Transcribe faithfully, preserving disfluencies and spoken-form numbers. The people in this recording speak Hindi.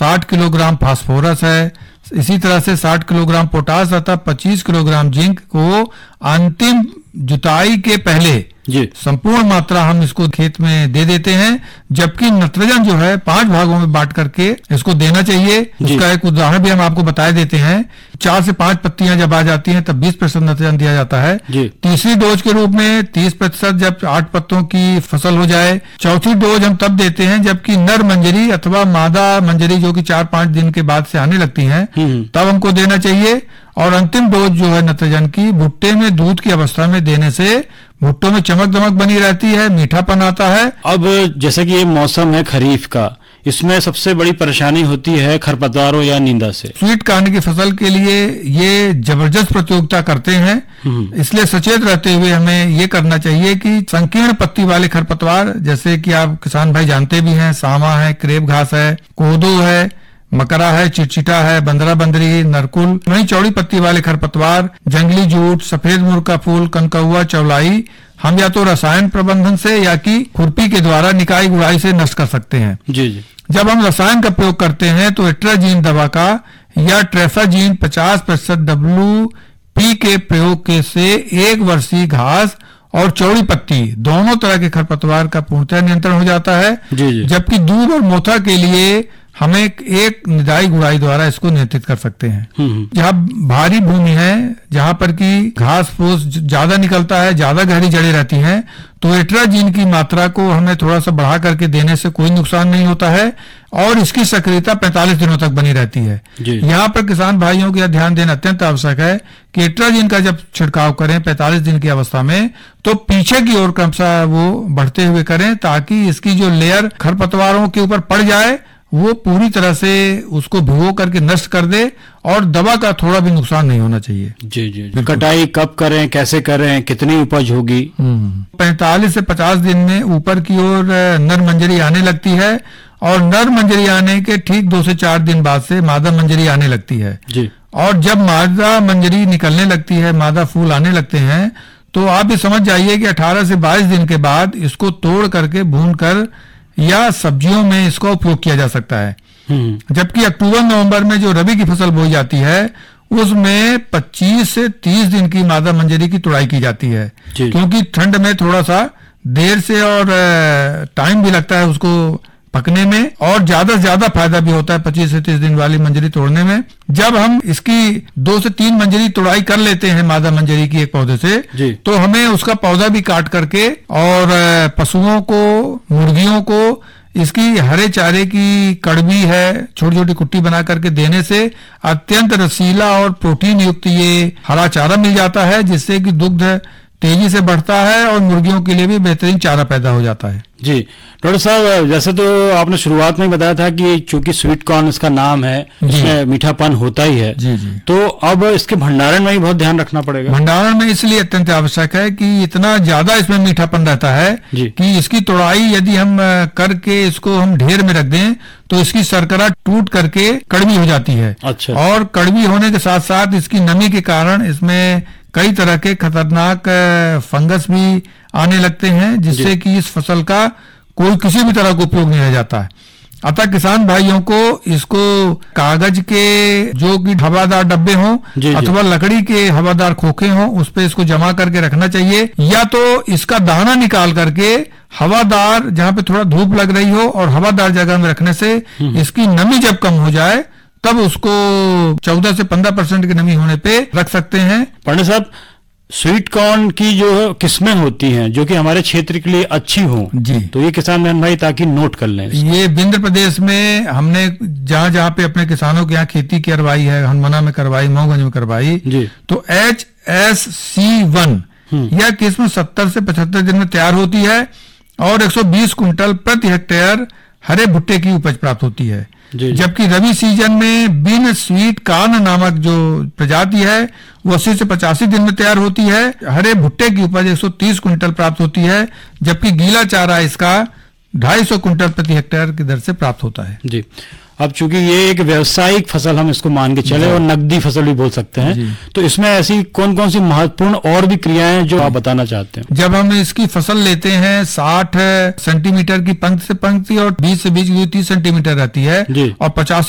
साठ किलोग्राम फास्फोरस है, इसी तरह से साठ किलोग्राम पोटास तथा पच्चीस किलोग्राम जिंक को अंतिम जुताई के पहले जी संपूर्ण मात्रा हम इसको खेत में दे देते हैं, जबकि नाइट्रोजन जो है पांच भागों में बांट करके इसको देना चाहिए। उसका एक उदाहरण भी हम आपको बता देते हैं। चार से पांच पत्तियां जब आ जाती हैं तब बीस प्रतिशत नाइट्रोजन दिया जाता है। तीसरी डोज के रूप में तीस प्रतिशत जब आठ पत्तों की फसल हो जाए। चौथी डोज हम तब देते हैं जबकि नर मंजरी अथवा मादा मंजरी जो कि चार पांच दिन के बाद से आने लगती है तब हमको देना चाहिए। और अंतिम डोज जो है नाइट्रोजन की भुट्टे में दूध की अवस्था में देने से भुट्टों में चमक दमक बनी रहती है, मीठापन आता है। अब जैसे कि ये मौसम है खरीफ का, इसमें सबसे बड़ी परेशानी होती है खरपतवारों या नींदा से। स्वीट कॉर्न की फसल के लिए ये जबरदस्त प्रतियोगिता करते हैं, इसलिए सचेत रहते हुए हमें ये करना चाहिए कि संकीर्ण पत्ती वाले खरपतवार, जैसे कि आप किसान भाई जानते भी हैं, सामा है, क्रेप घास है, कोदो है, मकरा है, चिटचिटा है, बंदरा बंदरी, नरकुल, वहीं चौड़ी पत्ती वाले खरपतवार, जंगली जूट, सफेद मुर्ग का फूल, कनकौआ, चौलाई हम या तो रसायन प्रबंधन से या कि खुरपी के द्वारा निकाई गुड़ाई से नष्ट कर सकते हैं। जी जी। जब हम रसायन का प्रयोग करते हैं तो एट्राजीन दवा का या ट्रेफाजीन पचास प्रतिशत डब्ल्यू पी के प्रयोग के से एक वर्षीय घास और चौड़ी पत्ती दोनों तरह के खरपतवार का पूर्णतः नियंत्रण हो जाता है। जी जी। जबकि दूब और मोथा के लिए हमें एक निदाई गुड़ाई द्वारा इसको नियंत्रित कर सकते हैं। जहाँ भारी भूमि है, जहाँ पर की घास फूस ज्यादा निकलता है, ज्यादा गहरी जड़ें रहती हैं, तो एट्राजीन की मात्रा को हमें थोड़ा सा बढ़ा करके देने से कोई नुकसान नहीं होता है और इसकी सक्रियता पैंतालीस दिनों तक बनी रहती है। यहाँ पर किसान भाइयों का ध्यान देना अत्यंत आवश्यक है कि एट्राजीन का जब छिड़काव करें पैंतालीस दिन की अवस्था में तो पीछे की ओर क्रमशः वो बढ़ते हुए करें, ताकि इसकी जो लेयर खरपतवारों के ऊपर पड़ जाए वो पूरी तरह से उसको भिगो करके नष्ट कर दे और दवा का थोड़ा भी नुकसान नहीं होना चाहिए। जी जी, जी। कटाई कब करें, कैसे करें, कितनी उपज होगी? पैंतालीस से पचास दिन में ऊपर की ओर नर मंजरी आने लगती है और नर मंजरी आने के ठीक दो से चार दिन बाद से मादा मंजरी आने लगती है। जी। और जब मादा मंजरी निकलने लगती है, मादा फूल आने लगते हैं, तो आप ये समझ जाइए कि अठारह से बाईस दिन के बाद इसको तोड़ करके भून कर या सब्जियों में इसका उपयोग किया जा सकता है। जबकि अक्टूबर नवंबर में जो रबी की फसल बोई जाती है उसमें पच्चीस से तीस दिन की मादा मंजरी की तुड़ाई की जाती है, क्योंकि ठंड में थोड़ा सा देर से और टाइम भी लगता है उसको पकने में और ज्यादा से ज्यादा फायदा भी होता है पच्चीस से तीस दिन वाली मंजरी तोड़ने में। जब हम इसकी दो से तीन मंजरी तुड़ाई कर लेते हैं मादा मंजरी की एक पौधे से, तो हमें उसका पौधा भी काट करके और पशुओं को, मुर्गियों को इसकी हरे चारे की कड़वी है छोटी छोटी कुट्टी बना करके देने से अत्यंत रसीला और प्रोटीन युक्त ये हरा चारा मिल जाता है, जिससे कि दुग्ध तेजी से बढ़ता है और मुर्गियों के लिए भी बेहतरीन चारा पैदा हो जाता है। जी डॉक्टर साहब, जैसे तो आपने शुरुआत में बताया था कि चूंकि स्वीट कॉर्न इसका नाम है, इसमें मीठापन होता ही है। जी जी। तो अब इसके भंडारण में भी बहुत ध्यान रखना पड़ेगा। भंडारण में इसलिए अत्यंत आवश्यक है कि इतना ज्यादा इसमें मीठापन रहता है कि इसकी तोड़ाई यदि हम करके इसको हम ढेर में रख दें तो इसकी शर्करा टूट करके कड़वी हो जाती है। अच्छा। और कड़वी होने के साथ साथ इसकी नमी के कारण इसमें कई तरह के खतरनाक फंगस भी आने लगते हैं, जिससे कि इस फसल का कोई किसी भी तरह का उपयोग नहीं रह जाता है। अतः किसान भाइयों को इसको कागज के जो कि हवादार डब्बे हों अथवा लकड़ी के हवादार खोखे हों उस पे इसको जमा करके रखना चाहिए, या तो इसका दाना निकाल करके हवादार जहाँ पे थोड़ा धूप लग रही हो और हवादार जगह में रखने से इसकी नमी जब कम हो जाए तब उसको चौदह से पंद्रह परसेंट की नमी होने पे रख सकते हैं। पंडित साहब, स्वीट कॉर्न की जो किस्में होती हैं जो कि हमारे क्षेत्र के लिए अच्छी हों, जी, तो ये किसान बहन भाई ताकि नोट कर लें। ये विंध्य प्रदेश में हमने जहां जहां पे अपने किसानों के यहाँ खेती करवाई है, हनुमाना में करवाई, मऊगंज में करवाई, तो एच एस सी वन यह किस्म सत्तर से पचहत्तर दिन में तैयार होती है और एक सौ बीस कुंटल प्रति हेक्टेयर हरे भुट्टे की उपज प्राप्त होती है। जबकि रबी सीजन में बिन स्वीट कॉर्न नामक जो प्रजाति है वो अस्सी से पचासी दिन में तैयार होती है। हरे भुट्टे की उपज एक सौ तीस कुंटल प्राप्त होती है, जबकि गीला चारा इसका ढाई सौ कुंटल प्रति हेक्टेयर की दर से प्राप्त होता है। जी। अब चूंकि ये एक व्यावसायिक फसल हम इसको मान के चले और नकदी फसल भी बोल सकते हैं, तो इसमें ऐसी कौन कौन सी महत्वपूर्ण और भी क्रियाएं जो आप बताना चाहते हैं? जब हम इसकी फसल लेते हैं साठ सेंटीमीटर की पंक्ति से पंक्ति और बीस से बीस की तीस सेंटीमीटर रहती है और पचासी